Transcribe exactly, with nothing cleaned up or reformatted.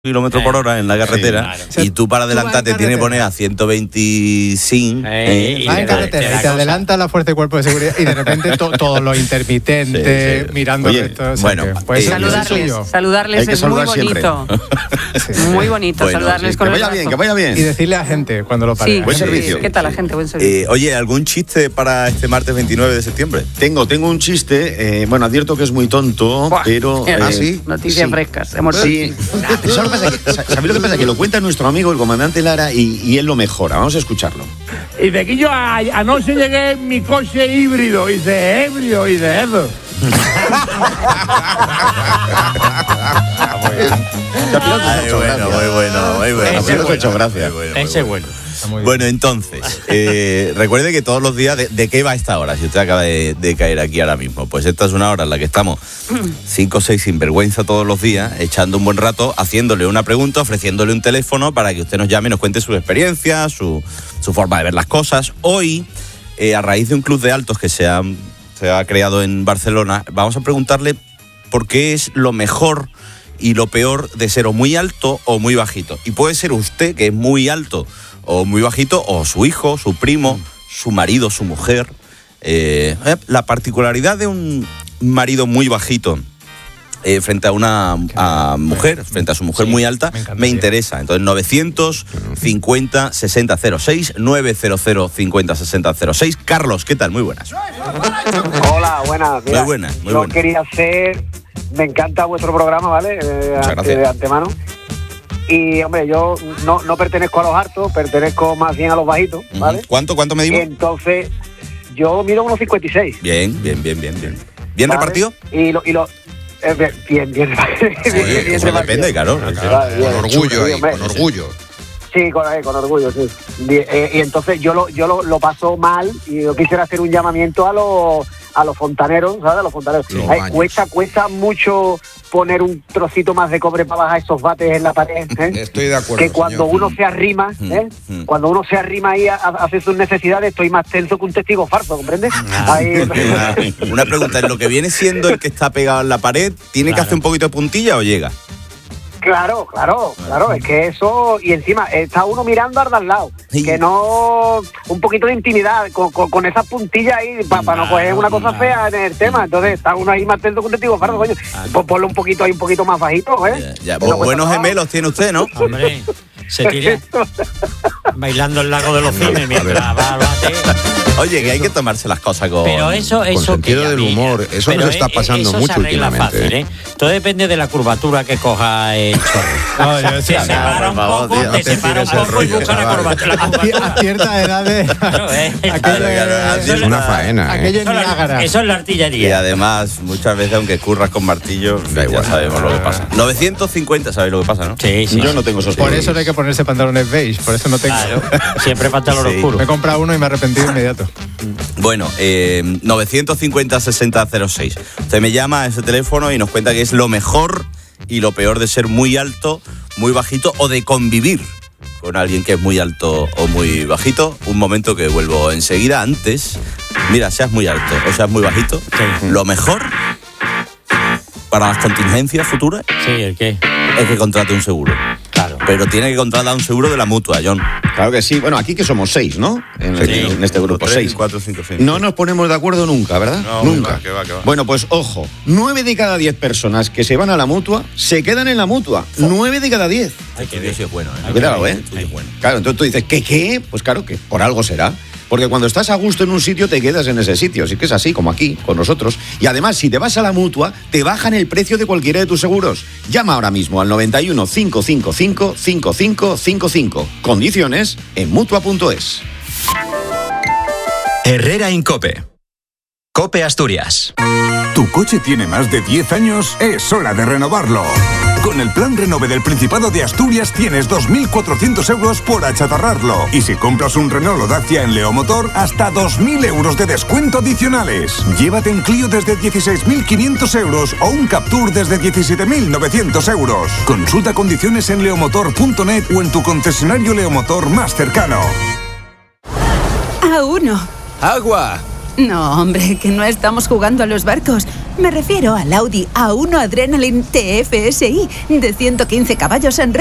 kilómetros por hora en la carretera, sí, claro. Y tú para adelantar te tienes que poner a ciento veinticinco eh, y, y, en carretera, y te adelanta la fuerza de cuerpo de seguridad y de repente to, todos los intermitentes sí, sí. mirando Oye, esto, bueno, que, pues, eh, saludarles, saludarles es muy bonito. Sí. Muy bonito bueno, saludarles sí, con que el vaya brazo. bien, que vaya bien. Y decirle a la gente cuando lo pare. Sí, buen sí, servicio. ¿Qué tal la gente? Buen servicio. Eh, oye, ¿algún chiste para este martes veintinueve de septiembre? Tengo, tengo un chiste, eh, bueno, advierto que es muy tonto, Buah, pero... Eh, ¿Ah, sí? Noticias sí. frescas. Hemos sí. ¿Sabéis lo que pasa? Que lo cuenta nuestro amigo, el comandante Lara, y, y él lo mejora. Vamos a escucharlo. Y de aquí yo a, anoche llegué en mi coche híbrido, y de ebrio, y de eso. Ay, bueno, muy bueno, muy bueno. Ese es hecho gracia. Ese es bueno. Bueno, entonces, eh, recuerde que todos los días, de, ¿de qué va esta hora? Si usted acaba de, de caer aquí ahora mismo, pues esta es una hora en la que estamos cinco o seis sinvergüenza todos los días, echando un buen rato, haciéndole una pregunta, ofreciéndole un teléfono para que usted nos llame y nos cuente su experiencia, su, su forma de ver las cosas. Hoy, eh, a raíz de un club de altos que se ha, se ha creado en Barcelona, vamos a preguntarle por qué es lo mejor y lo peor de ser o muy alto o muy bajito. Y puede ser usted, que es muy alto o muy bajito, o su hijo, su primo, su marido, su mujer. Eh, la particularidad de un marido muy bajito eh, frente a una a mujer, frente a su mujer sí, muy alta, me, me interesa. Entonces, novecientos cincuenta sesenta cero seis, novecientos cincuenta sesenta cero seis. Carlos, ¿qué tal? Muy buenas. Hola, buenas. Mira, muy buenas, muy yo buenas. quería hacer... Me encanta vuestro programa, ¿vale? Eh, Muchas gracias. De antemano. Y, hombre, yo no, no pertenezco a los altos, pertenezco más bien a los bajitos, ¿vale? ¿Cuánto, cuánto medimos? Entonces, yo mido unos cincuenta y seis. Bien, bien, bien, bien, bien. ¿Bien ¿Vale? repartido? Y lo... Y lo eh, bien, bien, bien. Sí, bien, bien eso bien depende, claro. Vale, bien, con orgullo ahí, con orgullo. Sí, con, con orgullo, sí. Y, eh, y entonces yo lo yo lo, lo paso mal y yo quisiera hacer un llamamiento a los a los fontaneros, ¿sabes? A los fontaneros. Ay, cuesta, cuesta mucho poner un trocito más de cobre para bajar esos bates en la pared, ¿eh? Estoy de acuerdo, que cuando señor. uno se arrima, ¿eh? Mm. Cuando uno se arrima ahí a, a hacer sus necesidades, estoy más tenso que un testigo farso, ¿comprendes? Ah, ahí... Una pregunta, ¿en lo que viene siendo el que está pegado en la pared, tiene claro. que hacer un poquito de puntilla o llega? Claro, claro, claro, es que eso, y encima está uno mirando al lado, sí. que no, un poquito de intimidad, con, con, con esas puntillas ahí, para pa no coger una cosa fea en el tema, entonces está uno ahí más tenso que un testigo fardo, coño, pues ponlo un poquito ahí, un poquito más bajito, ¿eh? Ya, ya. Buenos gemelos tiene usted, ¿no? Hombre, se tira bailando el lago de los cines mientras va al bate. Oye, que hay que tomarse las cosas con, pero eso, eso con sentido del humor. Eso nos está pasando eso mucho se últimamente. Fácil, ¿eh? Todo depende de la curvatura que coja el chorro. No, yo sí, te separa un favor, poco, tío, te separa un poco y busca la curvatura. La curvatura. A ciertas edades. Claro, eh. Aquello es una faena. Aquello ¿eh? es Niágara. Eso es la artillería. Y además, muchas veces, aunque curras con martillo, da igual, ya sabemos lo que pasa. novecientos cincuenta, ¿sabéis lo que pasa, no? Sí, sí. Yo no tengo esos. Por eso no hay que ponerse pantalones beige, por eso no tengo. Claro, siempre pantalón sí. oscuro. Me he comprado uno y me he arrepentido inmediato. Bueno, eh, novecientos cincuenta sesenta cero seis. Usted me llama a ese teléfono y nos cuenta que es lo mejor y lo peor de ser muy alto, muy bajito o de convivir con alguien que es muy alto o muy bajito. Un momento que vuelvo enseguida. Antes, mira, seas muy alto o seas muy bajito, sí. Lo mejor para las contingencias futuras sí, ¿el qué? Es que contrate un seguro. Claro. Pero tiene que contratar un seguro de la mutua, John. Claro que sí. Bueno, aquí que somos seis, ¿no? En, sí. el, en este grupo, tres, seis. cuatro, cinco, seis. No nos ponemos de acuerdo nunca, ¿verdad? No, nunca. Que va, que va, que va. Bueno, pues ojo, nueve de cada diez personas que se van a la mutua se quedan en la mutua. Oh. Nueve de cada diez. Ay, que Dios es bueno, ¿eh? Cuidado, ¿eh? Ay, bueno. Claro, entonces tú dices, ¿qué, qué? Pues claro que por algo será. Porque cuando estás a gusto en un sitio, te quedas en ese sitio. Así que es así, como aquí, con nosotros. Y además, si te vas a la mutua, te bajan el precio de cualquiera de tus seguros. Llama ahora mismo al noventa y uno, cinco cinco cinco, cinco cinco cinco cinco. Condiciones en mutua punto es. Herrera Incope. Cope Asturias. ¿Tu coche tiene más de diez años? Es hora de renovarlo. Con el plan Renove del Principado de Asturias tienes dos mil cuatrocientos euros por achatarrarlo. Y si compras un Renault o Dacia en Leomotor, hasta dos mil euros de descuento adicionales. Llévate un Clio desde dieciséis mil quinientos euros o un Captur desde diecisiete mil novecientos euros. Consulta condiciones en leomotor punto net o en tu concesionario Leomotor más cercano. A uno. ¡Agua! No, hombre, que no estamos jugando a los barcos. Me refiero al Audi A uno Adrenaline T F S I de ciento quince caballos en